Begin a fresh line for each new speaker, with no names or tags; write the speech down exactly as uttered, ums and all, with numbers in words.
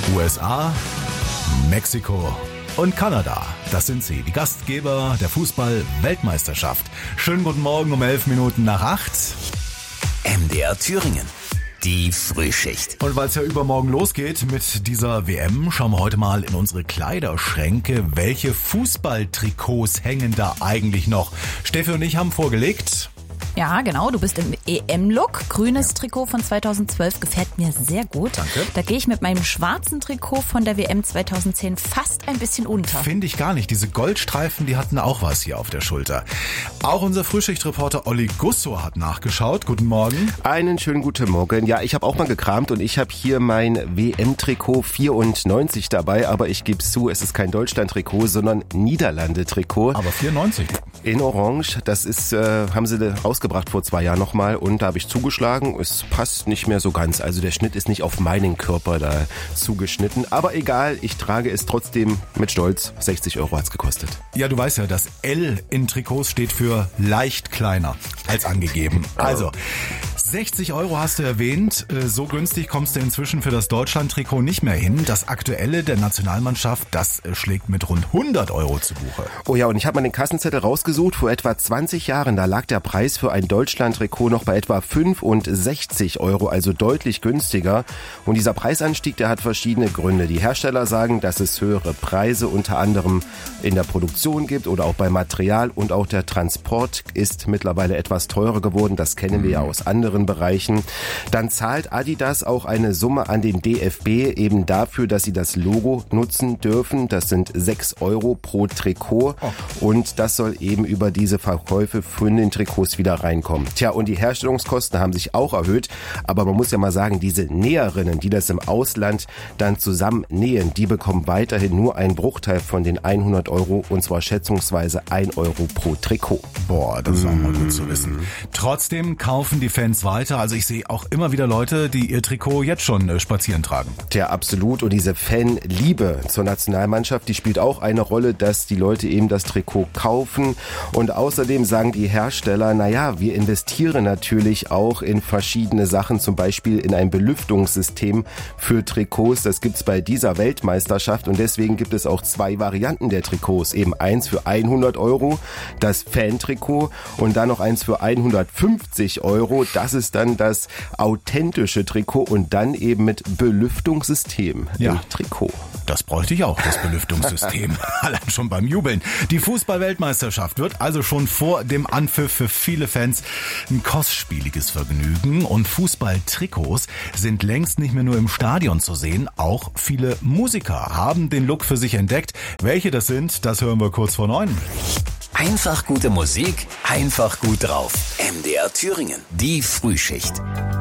U S A, Mexiko und Kanada. Das sind sie, die Gastgeber der Fußball-Weltmeisterschaft. Schönen guten Morgen um elf Minuten nach acht.
M D R Thüringen. Die Frühschicht.
Und weil es ja übermorgen losgeht mit dieser W M, schauen wir heute mal in unsere Kleiderschränke. Welche Fußballtrikots hängen da eigentlich noch? Steffi und ich haben vorgelegt.
Ja, genau, du bist im E M-Look. Grünes ja. Trikot von zweitausendzwölf gefällt mir sehr gut.
Danke.
Da gehe ich mit meinem schwarzen Trikot von der W M zweitausendzehn fast ein bisschen unter.
Finde ich gar nicht. Diese Goldstreifen, die hatten auch was hier auf der Schulter. Auch unser Frühschichtreporter Olli Gusso hat nachgeschaut. Guten Morgen.
Einen schönen guten Morgen. Ja, ich habe auch mal gekramt und ich habe hier mein W M-Trikot vierundneunzig dabei. Aber ich gebe zu, es ist kein Deutschland-Trikot, sondern Niederlande-Trikot.
Aber vierundneunzig.
In Orange. Das ist, äh, haben sie rausgebracht vor zwei Jahren nochmal und da habe ich zugeschlagen. Es passt nicht mehr so ganz. Also der Schnitt ist nicht auf meinen Körper da zugeschnitten. Aber egal, ich trage es trotzdem mit Stolz. sechzig Euro hat's gekostet.
Ja, du weißt ja, das L in Trikots steht für leicht kleiner als angegeben. Also sechzig Euro hast du erwähnt. So günstig kommst du inzwischen für das Deutschland-Trikot nicht mehr hin. Das aktuelle der Nationalmannschaft, das schlägt mit rund hundert Euro zu Buche.
Oh ja, und ich habe mal den Kassenzettel rausgesucht. Vor etwa zwanzig Jahren, da lag der Preis für ein Deutschland-Trikot noch bei etwa fünfundsechzig Euro, also deutlich günstiger. Und dieser Preisanstieg, der hat verschiedene Gründe. Die Hersteller sagen, dass es höhere Preise unter anderem in der Produktion gibt oder auch beim Material, und auch der Transport ist mittlerweile etwas teurer geworden. Das kennen wir ja aus anderen Bereichen. Dann zahlt Adidas auch eine Summe an den D F B eben dafür, dass sie das Logo nutzen dürfen. Das sind sechs Euro pro Trikot. Und das soll eben über diese Verkäufe von den Trikots wieder reinkommen. Tja, und die Herstellungskosten haben sich auch erhöht, aber man muss ja mal sagen, diese Näherinnen, die das im Ausland dann zusammen nähen, die bekommen weiterhin nur einen Bruchteil von den hundert Euro, und zwar schätzungsweise ein Euro pro Trikot.
Boah, das ist auch mal gut zu wissen. Trotzdem kaufen die Fans weiter, also ich sehe auch immer wieder Leute, die ihr Trikot jetzt schon äh, spazieren tragen.
Tja, absolut, und diese Fanliebe zur Nationalmannschaft, die spielt auch eine Rolle, dass die Leute eben das Trikot kaufen. Und außerdem sagen die Hersteller, naja, wir investieren natürlich auch in verschiedene Sachen, zum Beispiel in ein Belüftungssystem für Trikots. Das gibt's bei dieser Weltmeisterschaft, und deswegen gibt es auch zwei Varianten der Trikots. Eben eins für hundert Euro, das Fan-Trikot, und dann noch eins für hundertfünfzig Euro. Das ist dann das authentische Trikot und dann eben mit Belüftungssystem
ja.
im Trikot.
Das bräuchte ich auch, das Belüftungssystem. Allein schon beim Jubeln. Die Fußball-Weltmeisterschaft wird also schon vor dem Anpfiff für viele Fans ein kostspieliges Vergnügen. Und Fußballtrikots sind längst nicht mehr nur im Stadion zu sehen. Auch viele Musiker haben den Look für sich entdeckt. Welche das sind, das hören wir kurz vor neun.
Einfach gute Musik, einfach gut drauf. M D R Thüringen. Die Frühschicht.